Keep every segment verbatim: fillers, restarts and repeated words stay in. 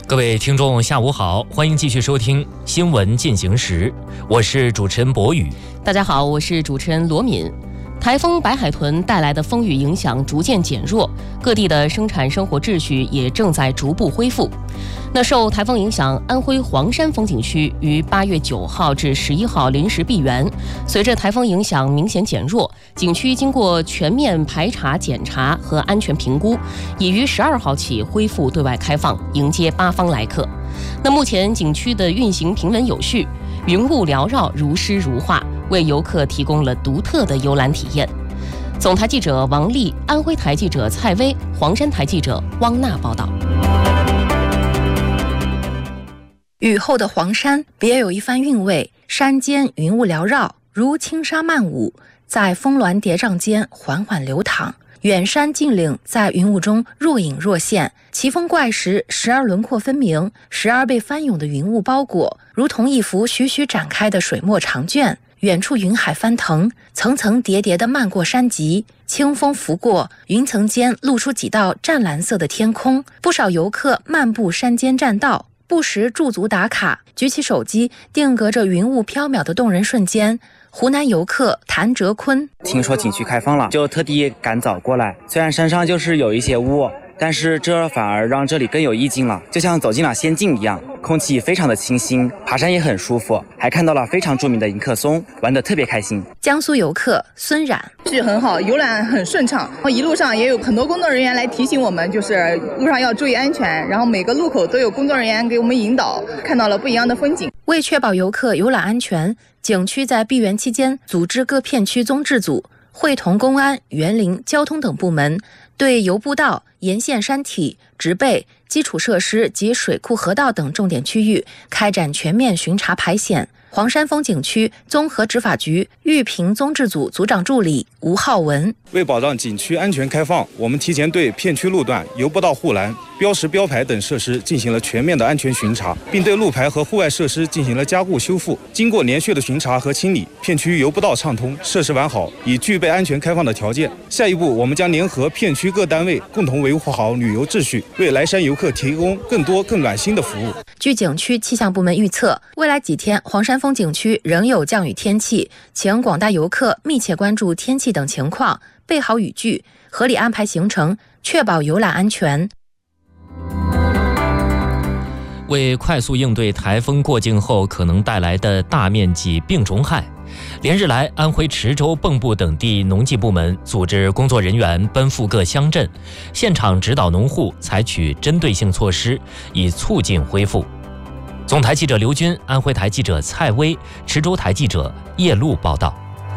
各位听众下午好，欢迎继续收听新闻进行时，我是主持人博宇。 大家好，我是主持人罗敏。台风白海豚带来的风雨影响逐渐减弱，各地的生产生活秩序也正在逐步恢复。那受台风影响，安徽黄山风景区于八月九号至十一号临时闭园。随着台风影响明显减弱，景区经过全面排查检查和安全评估，已于十二号起恢复对外开放，迎接八方来客。那目前景区的运行平稳有序，云雾缭绕，如诗如画，为游客提供了独特的游览体验。总台记者王丽，安徽台记者蔡薇，黄山台记者汪娜报道。 雨后的黄山别有一番韵味，山间云雾缭绕，如轻纱漫舞，在峰峦叠嶂间缓缓流淌。远山近岭在云雾中若隐若现，奇峰怪石时而轮廓分明，时而被翻涌的云雾包裹，如同一幅徐徐展开的水墨长卷。远处云海翻腾，层层叠叠地漫过山脊，清风拂过，云层间露出几道湛蓝色的天空。不少游客漫步山间栈道，不时驻足打卡，举起手机定格着云雾飘渺的动人瞬间。湖南游客谭哲坤听说景区开放了，就特地赶早过来。虽然山上就是有一些雾，但是这反而让这里更有意境了，就像走进了仙境一样。空气非常的清新，爬山也很舒服，还看到了非常著名的迎客松，玩得特别开心。 江苏游客孙冉是很好，游览很顺畅，一路上也有很多工作人员来提醒我们，就是路上要注意安全，然后每个路口都有工作人员给我们引导，看到了不一样的风景。 为确保游客游览安全，景区在闭园期间组织各片区综治组会同公安、园林、交通等部门，对游步道、沿线山体、植被、基础设施及水库、河道等重点区域开展全面巡查排检。黄山风景区综合执法局玉屏综治组组长助理吴浩文为保障景区安全开放，我们提前对片区路段、游步道护栏、标识标牌等设施进行了全面的安全巡查，并对路牌和户外设施进行了加固修复。经过连续的巡查和清理，片区游步道畅通，设施完好，已具备安全开放的条件。下一步，我们将联合片区各单位共同维护好旅游秩序，为来山游客提供更多更暖心的服务。 据景区气象部门预测，未来几天黄山风景区仍有降雨天气，请广大游客密切关注天气等情况，备好雨具，合理安排行程，确保游览安全。 为快速应对台风过境后可能带来的大面积病虫害，连日来，安徽池州、蚌埠等地农技部门组织工作人员奔赴各乡镇，现场指导农户采取针对性措施，以促进恢复。总台记者刘军，安徽台记者蔡薇，池州台记者叶璐报道。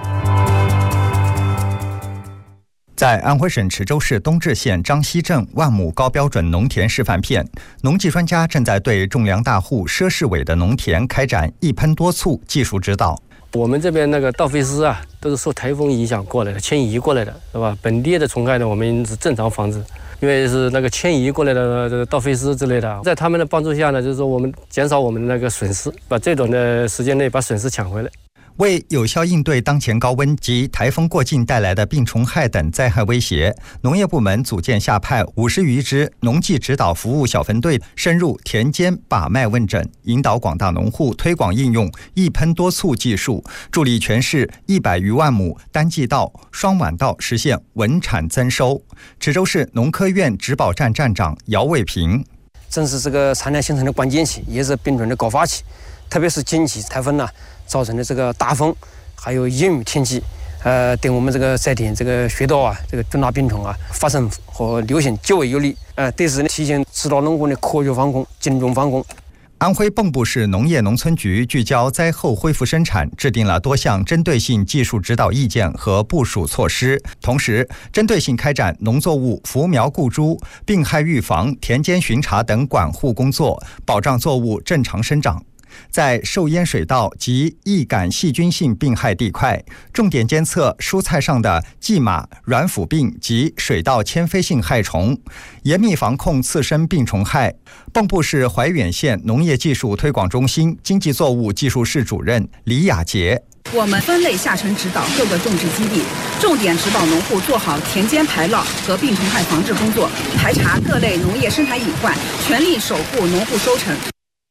在安徽省池州市东至县张溪镇万亩高标准农田示范片，农技专家正在对种粮大户佘世伟的农田开展一喷多促技术指导。 我们这边那个稻飞丝啊，都是受台风影响过来的，迁移过来的，是吧？本地的虫害呢，我们是正常防治，因为是那个迁移过来的这个稻飞丝之类的，在他们的帮助下呢，就是说我们减少我们的那个损失，把最短的时间内把损失抢回来。 为有效应对当前高温及台风过境带来的病虫害等灾害威胁，农业部门组建下派五十余支农技指导服务小分队，深入田间把脉问诊，引导广大农户推广应用一喷多促技术，助力全市一百余万亩单季稻、双晚稻实现稳产增收。池州市农科院植保站站长姚卫平： 正是这个产量形成的关键期，也是病虫的高发期，特别是近期台风呢、啊、造成的这个大风，还有阴雨天气，呃，对我们这个在田这个学稻啊，这个重大病虫啊发生和流行极为有利。呃，对此呢，提前指导农户的科学防控、精准防控。 安徽蚌埠市农业农村局聚焦灾后恢复生产，制定了多项针对性技术指导意见和部署措施，同时针对性开展农作物扶苗固株、病害预防、田间巡查等管护工作，保障作物正常生长。在受淹水稻及易感细菌性病害地块，重点监测蔬菜上的蓟马、软腐病及水稻迁飞性害虫，严密防控次生病虫害。蚌埠市怀远县农业技术推广中心经济作物技术室主任李雅杰： 我们分类下沉指导各个种植基地，重点指导农户做好田间排涝和病虫害防治工作，排查各类农业生产隐患，全力守护农户收成。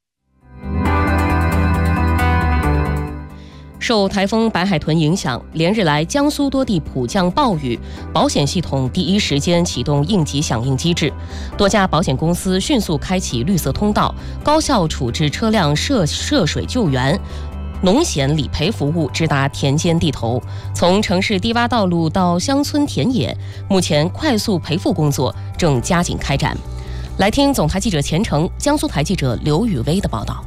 受台风白海豚影响，连日来江苏多地普降暴雨，保险系统第一时间启动应急响应机制，多家保险公司迅速开启绿色通道，高效处置车辆涉涉水救援。农险理赔服务直达田间地头，从城市低洼道路到乡村田野，目前快速赔付工作正加紧开展。来听总台记者钱程、江苏台记者刘雨薇的报道。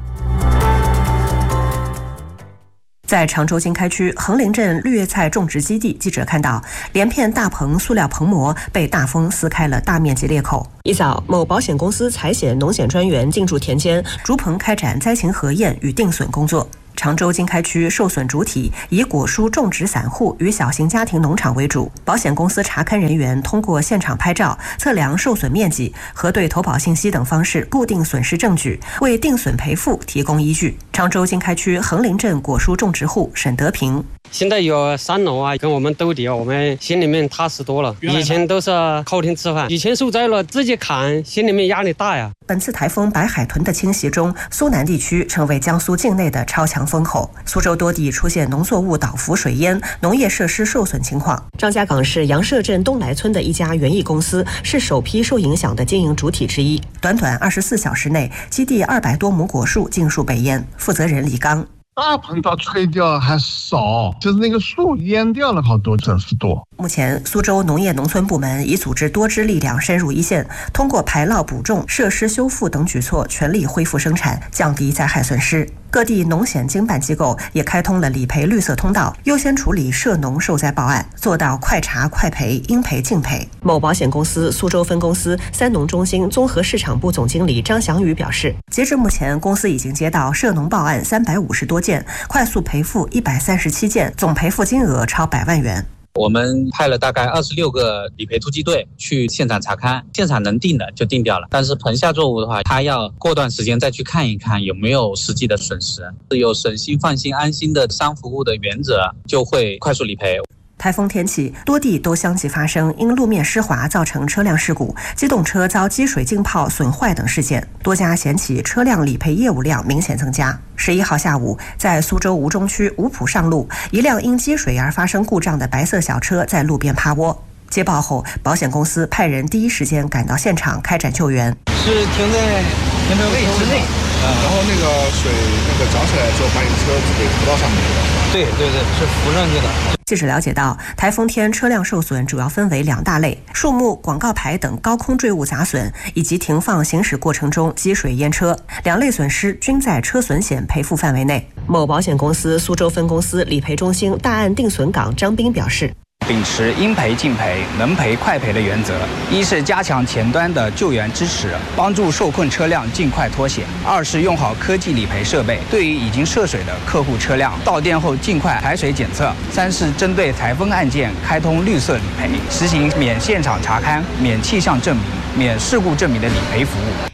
在常州经开区横林镇绿叶菜种植基地，记者看到连片大棚塑料棚膜被大风撕开了大面积裂口。一早，某保险公司财险农险专员进驻田间，逐棚开展灾情核验与定损工作。常州经开区受损主体以果蔬种植散户与小型家庭农场为主，保险公司查勘人员通过现场拍照、测量受损面积、核对投保信息等方式固定损失证据，为定损赔付提供依据。常州经开区横林镇果蔬种植户沈德平： 现在有三农啊，跟我们兜底，我们心里面踏实多了。以前都是靠天吃饭，以前受灾了自己砍，心里面压力大呀。 本次台风白海豚的侵袭中，苏南地区成为江苏境内的超强风口，苏州多地出现农作物倒伏水淹、农业设施受损情况。张家港市杨社镇东来村的一家园艺公司是首批受影响的经营主体之一，短短二十四小时内，基地二百多亩果树尽数被淹。负责人李刚： 大棚倒吹掉还少，就是那个树淹掉了好多，真是多。 目前，苏州农业农村部门已组织多支力量深入一线，通过排涝补种、设施修复等举措，全力恢复生产，降低灾害损失。各地农险经办机构也开通了理赔绿色通道，优先处理涉农受灾报案，做到快查快赔、应赔尽赔。某保险公司苏州分公司三农中心综合市场部总经理张祥宇表示，截至目前，公司已经接到涉农报案三百五十多件，快速赔付一百三十七件，总赔付金额超百万元。 我们派了大概二十六个理赔突击队去现场查勘，现场能定的就定掉了，但是棚下作物的话，它要过段时间再去看一看有没有实际的损失，有省心放心安心的商服务的原则，就会快速理赔。 台风天气，多地都相继发生因路面湿滑造成车辆事故、机动车遭积水浸泡损坏等事件，多家险企车辆理赔业务量明显增加。十一号下午，在苏州吴中区吴浦上路，一辆因积水而发生故障的白色小车在路边趴窝。接报后，保险公司派人第一时间赶到现场开展救援。 是停在停车位之内， 然后那个水那个涨起来之后，把你车子给浮到上面去了。 对对对，是浮上去的。 记者了解到，台风天车辆受损主要分为两大类：树木、广告牌等高空坠物砸损，以及停放行驶过程中积水淹车。两类损失均在车损险赔付范围内。某保险公司苏州分公司理赔中心大案定损岗张斌表示， 秉持应赔尽赔、能赔快赔的原则，一是加强前端的救援支持，帮助受困车辆尽快脱险；二是用好科技理赔设备，对于已经涉水的客户车辆，到店后尽快排水检测；三是针对台风案件开通绿色理赔，实行免现场查勘、免气象证明、免事故证明的理赔服务。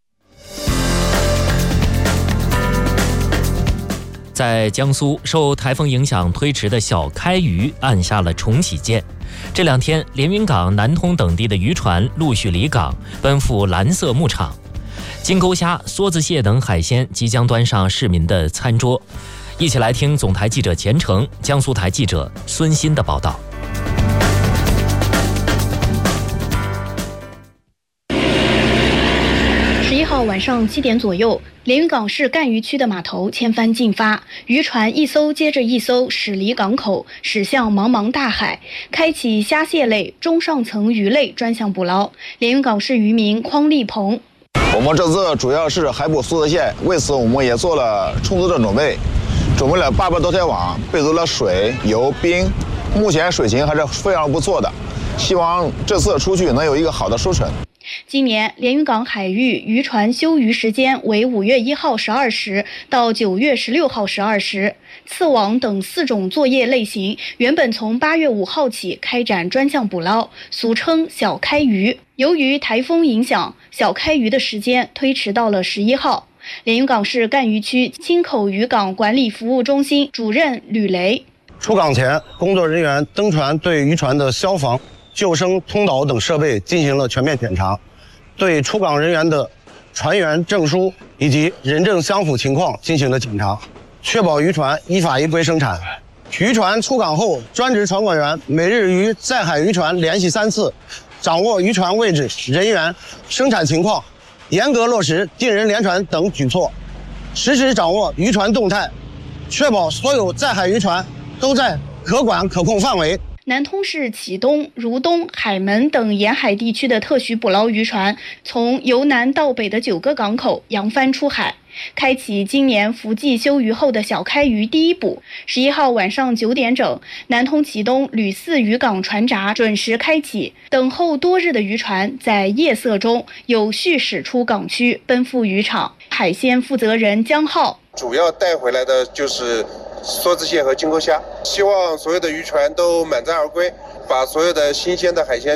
在江苏，受台风影响推迟的小开渔按下了重启键。这两天，连云港、南通等地的渔船陆续离港，奔赴蓝色牧场。金钩虾、梭子蟹等海鲜即将端上市民的餐桌。一起来听总台记者钱程、江苏台记者孙鑫的报道。 晚上七点左右，连云港市赣渔区的码头千帆竞发，渔船一艘接着一艘驶离港口，驶向茫茫大海，开启虾蟹类、中上层鱼类专项捕捞。连云港市渔民匡立鹏： 我们这次主要是海捕梭子蟹，为此我们也做了充足的准备，准备了八百多条网，备足了水、油、冰。目前水情还是非常不错的，希望这次出去能有一个好的收成。 今年连云港海域渔船休渔时间为五月一号十二时到九月十六号十二时，刺网等四种作业类型原本从八月五号起开展专项捕捞，俗称小开渔。由于台风影响，小开渔的时间推迟到了十一号。 连云港市赣榆区青口渔港管理服务中心主任吕雷。 出港前，工作人员登船对渔船的消防、救生、通导等设备进行了全面检查，对出港人员的船员证书以及人证相符情况进行了检查，确保渔船依法依规生产。渔船出港后，专职船管员每日与在海渔船联系三次，掌握渔船位置、人员、生产情况，严格落实定人联船等举措，实时掌握渔船动态，确保所有在海渔船都在可管可控范围。 南通市启东、如东、海门等沿海地区的特许捕捞渔船，从由南到北的九个港口扬帆出海，开启今年伏季休渔后的小开渔第一捕。十一号晚上九点整，南通启东吕四渔港船闸准时开启，等候多日的渔船在夜色中有序驶出港区，奔赴渔场。海鲜负责人江浩， 主要带回来的就是梭子蟹和金钩虾，希望所有的渔船都满载而归，把所有的新鲜的海鲜